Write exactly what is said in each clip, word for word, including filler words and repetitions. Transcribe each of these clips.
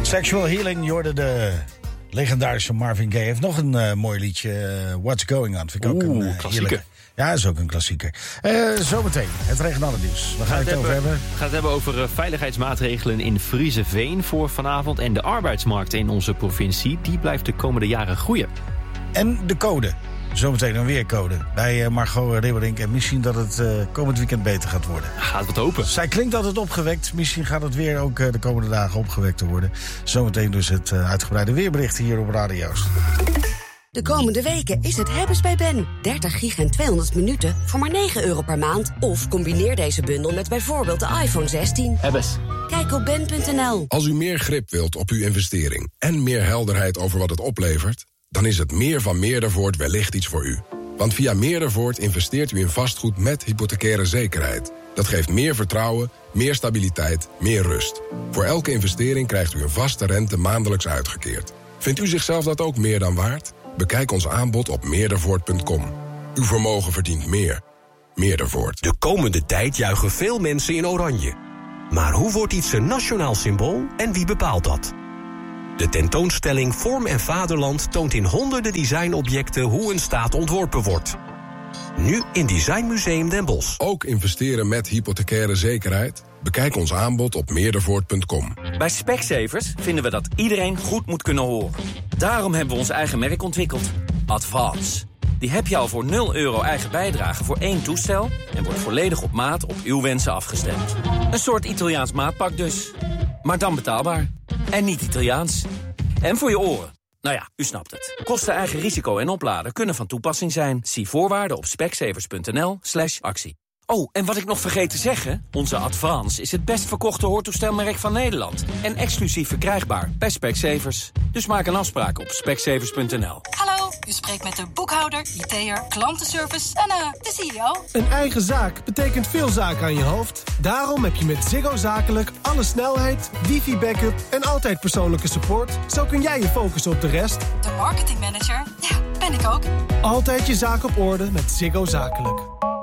Sexual Healing, je hoorde de legendarische Marvin Gaye. Heeft nog een uh, mooi liedje, uh, What's Going On. Vind ik ook Oeh, een uh, klassieker. Heerlijke. Ja, dat is ook een klassieker. Uh, zometeen, het regionale nieuws. Waar ga je het, het over hebben? We gaan het hebben over uh, veiligheidsmaatregelen in Frieseveen voor vanavond. En de arbeidsmarkt in onze provincie, die blijft de komende jaren groeien. En de code. Zometeen een weercode bij uh, Margot Ribberink. En misschien dat het uh, komend weekend beter gaat worden. Gaat wat open. Zij klinkt altijd opgewekt. Misschien gaat het weer ook uh, de komende dagen opgewekt worden. Zometeen dus het uh, uitgebreide weerbericht hier op Radio Joost. De komende weken is het hebben's bij Ben. dertig gig en tweehonderd minuten voor maar negen euro per maand. Of combineer deze bundel met bijvoorbeeld de iPhone zestien. Hebbes. Kijk op ben punt n l. Als u meer grip wilt op uw investering en meer helderheid over wat het oplevert, dan is het meer van Meerdervoort wellicht iets voor u. Want via Meerdervoort investeert u in vastgoed met hypothecaire zekerheid. Dat geeft meer vertrouwen, meer stabiliteit, meer rust. Voor elke investering krijgt u een vaste rente maandelijks uitgekeerd. Vindt u zichzelf dat ook meer dan waard? Bekijk ons aanbod op meerdervoort punt com. Uw vermogen verdient meer. Meerdervoort. De komende tijd juichen veel mensen in oranje. Maar hoe wordt iets een nationaal symbool en wie bepaalt dat? De tentoonstelling Vorm en Vaderland toont in honderden designobjecten hoe een staat ontworpen wordt. Nu in Designmuseum Den Bosch. Ook investeren met hypothecaire zekerheid? Bekijk ons aanbod op meerdervoort punt com. Bij Specsavers vinden we dat iedereen goed moet kunnen horen. Daarom hebben we ons eigen merk ontwikkeld. Advance. Die heb je al voor nul euro eigen bijdrage voor één toestel en wordt volledig op maat op uw wensen afgestemd. Een soort Italiaans maatpak dus. Maar dan betaalbaar. En niet Italiaans. En voor je oren. Nou ja, u snapt het. Kosten, eigen risico en opladen kunnen van toepassing zijn. Zie voorwaarden op specsavers punt n l slash actie. Oh, en wat ik nog vergeet te zeggen, onze Advance is het best verkochte hoortoestelmerk van Nederland. En exclusief verkrijgbaar bij Specsavers. Dus maak een afspraak op specsavers punt n l. Hallo, u spreekt met de boekhouder, I T'er, klantenservice en uh, de C E O. Een eigen zaak betekent veel zaken aan je hoofd. Daarom heb je met Ziggo Zakelijk alle snelheid, wifi-backup en altijd persoonlijke support. Zo kun jij je focussen op de rest. De marketingmanager, ja, ben ik ook. Altijd je zaak op orde met Ziggo Zakelijk.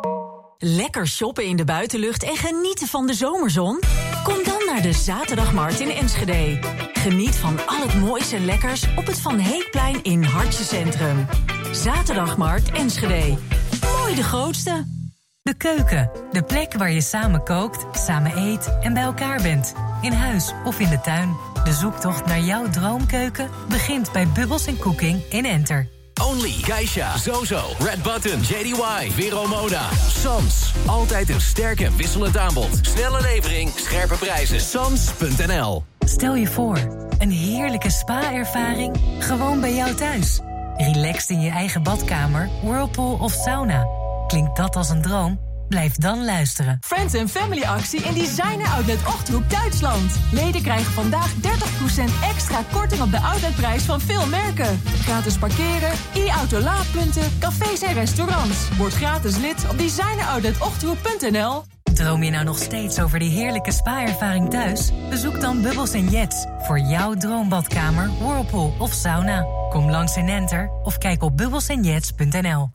Lekker shoppen in de buitenlucht en genieten van de zomerzon? Kom dan naar de Zaterdagmarkt in Enschede. Geniet van al het mooiste lekkers op het Van Heekplein in Hartje Centrum. Zaterdagmarkt Enschede. Mooi de grootste. De keuken, de plek waar je samen kookt, samen eet en bij elkaar bent. In huis of in de tuin. De zoektocht naar jouw droomkeuken begint bij Bubbles en Cooking in Enter. Only, Geisha, Zozo, Red Button, J D Y, Vero Moda, Sams. Altijd een sterk en wisselend aanbod. Snelle levering, scherpe prijzen. Sams punt n l. Stel je voor, een heerlijke spa-ervaring gewoon bij jou thuis. Relaxed in je eigen badkamer, whirlpool of sauna. Klinkt dat als een droom? Blijf dan luisteren. Friends and Family actie in Designer Outlet Ochterhoek Duitsland. Leden krijgen vandaag dertig procent extra korting op de outletprijs van veel merken. Gratis parkeren, e-auto laadpunten, cafés en restaurants. Word gratis lid op designer outlet ochterhoek punt n l. Droom je nou nog steeds over die heerlijke spa-ervaring thuis? Bezoek dan Bubbles en Jets voor jouw droombadkamer, whirlpool of sauna. Kom langs in Enter of kijk op bubbles en jets punt n l.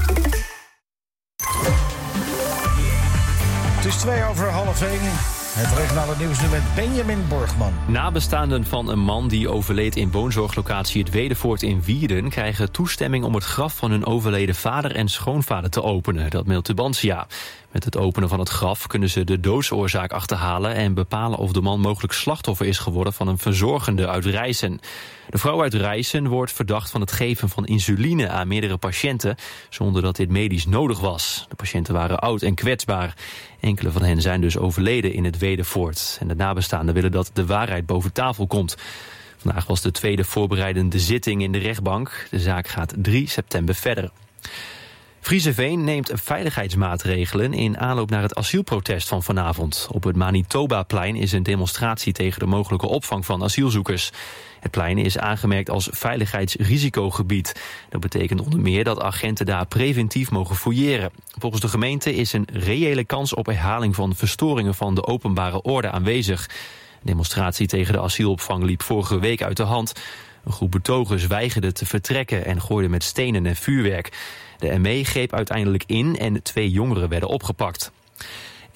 Het is twee over half één. Het regionale nieuws nu met Benjamin Borgman. Nabestaanden van een man die overleed in woonzorglocatie Het Wedervoort in Wierden krijgen toestemming om het graf van hun overleden vader en schoonvader te openen. Dat meldt Tubantia. Met het openen van het graf kunnen ze de doodsoorzaak achterhalen en bepalen of de man mogelijk slachtoffer is geworden van een verzorgende uit Rijssen. De vrouw uit Rijssen wordt verdacht van het geven van insuline aan meerdere patiënten, zonder dat dit medisch nodig was. De patiënten waren oud en kwetsbaar. Enkele van hen zijn dus overleden in het Wedervoort. En de nabestaanden willen dat de waarheid boven tafel komt. Vandaag was de tweede voorbereidende zitting in de rechtbank. De zaak gaat drie september verder. Frieseveen neemt veiligheidsmaatregelen in aanloop naar het asielprotest van vanavond. Op het Manitobaplein is een demonstratie tegen de mogelijke opvang van asielzoekers. Het plein is aangemerkt als veiligheidsrisicogebied. Dat betekent onder meer dat agenten daar preventief mogen fouilleren. Volgens de gemeente is een reële kans op herhaling van verstoringen van de openbare orde aanwezig. De demonstratie tegen de asielopvang liep vorige week uit de hand. Een groep betogers weigerde te vertrekken en gooide met stenen en vuurwerk. De M E greep uiteindelijk in en twee jongeren werden opgepakt.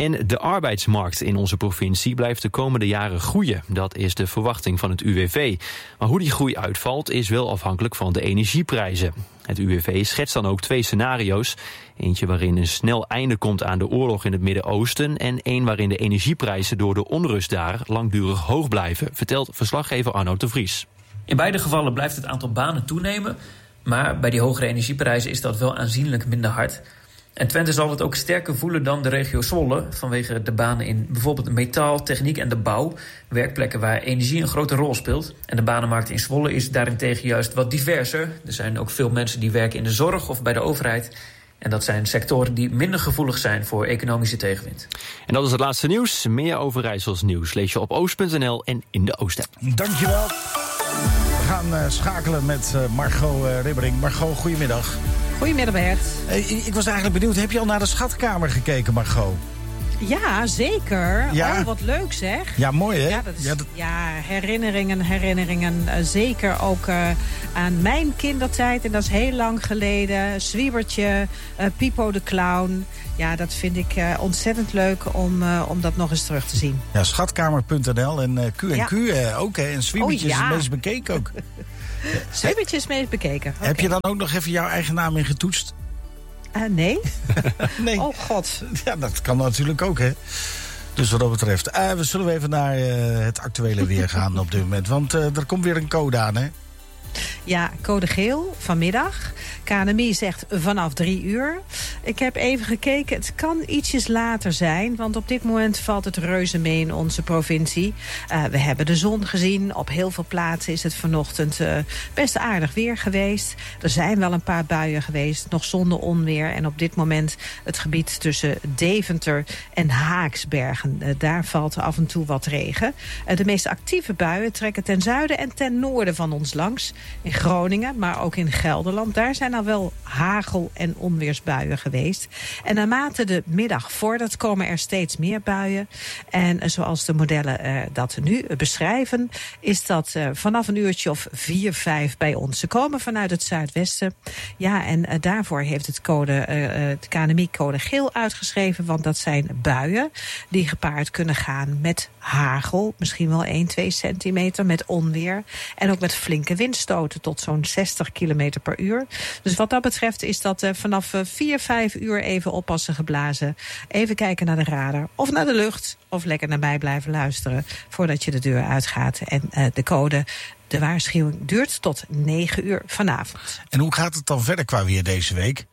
En de arbeidsmarkt in onze provincie blijft de komende jaren groeien. Dat is de verwachting van het U W V. Maar hoe die groei uitvalt is wel afhankelijk van de energieprijzen. Het U W V schetst dan ook twee scenario's. Eentje waarin een snel einde komt aan de oorlog in het Midden-Oosten... en één waarin de energieprijzen door de onrust daar langdurig hoog blijven... vertelt verslaggever Arno de Vries. In beide gevallen blijft het aantal banen toenemen... maar bij die hogere energieprijzen is dat wel aanzienlijk minder hard. En Twente zal het ook sterker voelen dan de regio Zwolle... vanwege de banen in bijvoorbeeld de metaal, techniek en de bouw... werkplekken waar energie een grote rol speelt. En de banenmarkt in Zwolle is daarentegen juist wat diverser. Er zijn ook veel mensen die werken in de zorg of bij de overheid... En dat zijn sectoren die minder gevoelig zijn voor economische tegenwind. En dat is het laatste nieuws. Meer Overijssels nieuws lees je op oost punt n l en in de Oost-app. Dankjewel. We gaan uh, schakelen met uh, Margot uh, Ribbering. Margot, goedemiddag. Goedemiddag, Bert. Hey, ik was eigenlijk benieuwd, heb je al naar de schatkamer gekeken, Margot? Ja, zeker. Ja? Oh, wat leuk zeg. Ja, mooi hè? Ja, dat is, ja, dat... ja, herinneringen, herinneringen. Uh, zeker ook uh, aan mijn kindertijd. En dat is heel lang geleden. Zwiebertje, uh, Pipo de Clown. Ja, dat vind ik uh, ontzettend leuk om, uh, om dat nog eens terug te zien. Ja, schatkamer punt n l en uh, Q en Q ja. uh, ook. Hè? En Zwiebertje oh, ja. is het meest bekeken ook. Zwiebertje is het meest bekeken. Okay. Heb je dan ook nog even jouw eigen naam in getoetst? Uh, nee. nee. Oh god. Ja, dat kan natuurlijk ook, hè. Dus wat dat betreft. Uh, we zullen even naar uh, het actuele weer gaan op dit moment. Want uh, er komt weer een code aan, hè. Ja, code geel vanmiddag. K N M I zegt vanaf drie uur. Ik heb even gekeken, het kan ietsjes later zijn. Want op dit moment valt het reuze mee in onze provincie. Uh, we hebben de zon gezien. Op heel veel plaatsen is het vanochtend uh, best aardig weer geweest. Er zijn wel een paar buien geweest, nog zonder onweer. En op dit moment het gebied tussen Deventer en Haaksbergen. Uh, daar valt af en toe wat regen. Uh, de meest actieve buien trekken ten zuiden en ten noorden van ons langs. In Groningen, maar ook in Gelderland. Daar zijn al wel hagel- en onweersbuien geweest. En naarmate de middag vordert, komen er steeds meer buien. En zoals de modellen uh, dat nu beschrijven, is dat uh, vanaf een uurtje of vier, vijf bij ons. Ze komen vanuit het zuidwesten. Ja, en uh, daarvoor heeft het, code, uh, het K N M I code geel uitgeschreven. Want dat zijn buien die gepaard kunnen gaan met hagel. Misschien wel één, twee centimeter, met onweer. En ook met flinke windstoten tot zo'n zestig kilometer per uur. Dus wat dat betreft is dat uh, vanaf vier, vijf uur even oppassen geblazen. Even kijken naar de radar of naar de lucht. Of lekker naar mij blijven luisteren voordat je de deur uitgaat. En uh, de code, de waarschuwing duurt tot negen uur vanavond. En hoe gaat het dan verder qua weer deze week?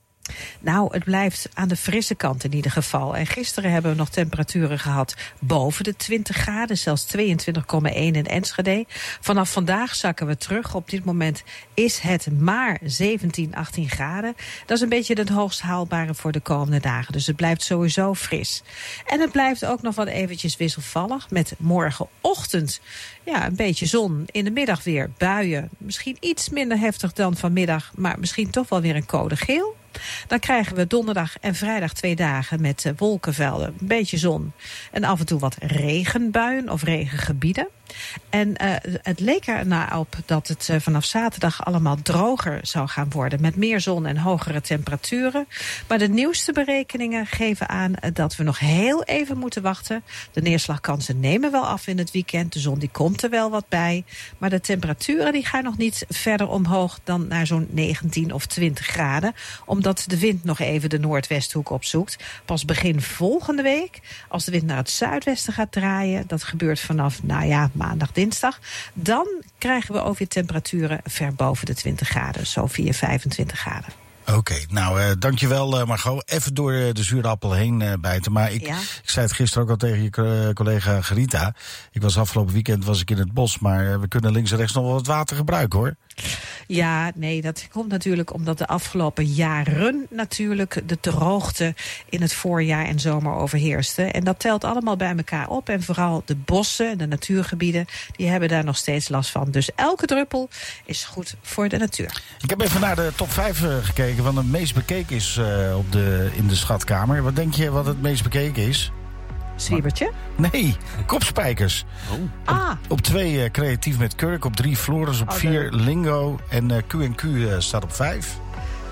Nou, het blijft aan de frisse kant in ieder geval. En gisteren hebben we nog temperaturen gehad boven de twintig graden. Zelfs tweeëntwintig komma één in Enschede. Vanaf vandaag zakken we terug. Op dit moment is het maar zeventien, achttien graden. Dat is een beetje het hoogst haalbare voor de komende dagen. Dus het blijft sowieso fris. En het blijft ook nog wat eventjes wisselvallig. Met morgenochtend ja, een beetje zon. In de middag weer buien. Misschien iets minder heftig dan vanmiddag. Maar misschien toch wel weer een code geel. Dan krijgen we donderdag en vrijdag twee dagen met uh, wolkenvelden, een beetje zon en af en toe wat regenbuien of regengebieden. En uh, het leek er naar op dat het uh, vanaf zaterdag allemaal droger zou gaan worden met meer zon en hogere temperaturen. Maar de nieuwste berekeningen geven aan uh, dat we nog heel even moeten wachten. De neerslagkansen nemen wel af in het weekend. De zon die komt er wel wat bij. Maar de temperaturen die gaan nog niet verder omhoog dan naar zo'n negentien of twintig graden. Omdat de wind nog even de noordwesthoek opzoekt. Pas begin volgende week, als de wind naar het zuidwesten gaat draaien, dat gebeurt vanaf, nou ja, maandag, dinsdag, dan krijgen we ook weer temperaturen ver boven de twintig graden. Zo vier, vijfentwintig graden. Oké, okay, nou, uh, dankjewel uh, Margot. Even door uh, de zure appel heen uh, bijten. Maar ik, ja. ik zei het gisteren ook al tegen je uh, collega Gerita. Ik was afgelopen weekend was ik in het bos, maar uh, we kunnen links en rechts nog wel wat water gebruiken, hoor. Ja, nee, dat komt natuurlijk omdat de afgelopen jaren natuurlijk de droogte in het voorjaar en zomer overheerste. En dat telt allemaal bij elkaar op. En vooral de bossen en de natuurgebieden, die hebben daar nog steeds last van. Dus elke druppel is goed voor de natuur. Ik heb even naar de top vijf uh, gekeken, wat het meest bekeken is uh, op de, in de schatkamer. Wat denk je wat het meest bekeken is? Zwiebertje? Nee, kopspijkers. Oh. Ah. Op, op twee uh, creatief met kurk, op drie Floris, op oh, vier de... Lingo en uh, Q en Q uh, staat op vijf.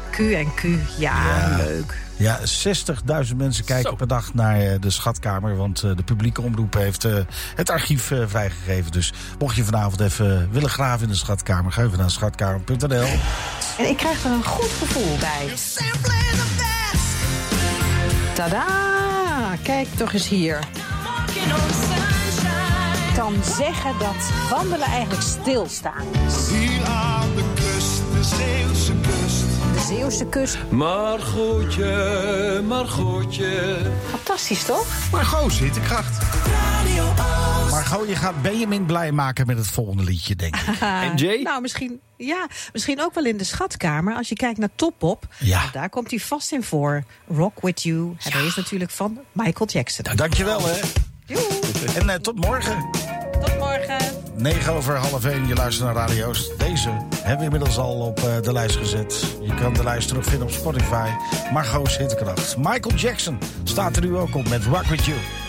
Q en Q, ja, ja. leuk. Ja, zestigduizend mensen kijken Zo. per dag naar uh, de Schatkamer. Want uh, de publieke omroep heeft uh, het archief uh, vrijgegeven. Dus mocht je vanavond even willen graven in de Schatkamer, ga even naar schatkamer punt n l. En ik krijg er een goed gevoel bij. Tadaa! Kijk toch eens hier. Kan zeggen dat wandelen eigenlijk stilstaan. Hier aan de kust, de Zeeuwse kust. De Zeeuwse kust. Margotje, Margotje. Fantastisch, toch? Margot, zittenkracht. Margot, je gaat Benjamin blij maken met het volgende liedje, denk ik. En Jay? Nou, misschien, ja, misschien ook wel in de Schatkamer. Als je kijkt naar Top-Pop, ja. daar komt hij vast in voor. Rock With You. Ja. Hij is natuurlijk van Michael Jackson. Dankjewel, hè. Joe. En uh, tot morgen. Tot morgen. negen over half één, je luistert naar Radio's. Deze hebben we inmiddels al op uh, de lijst gezet. Je kan de lijst terugvinden op Spotify. Margot's Hittekracht. Michael Jackson staat er nu ook op met Rock With You.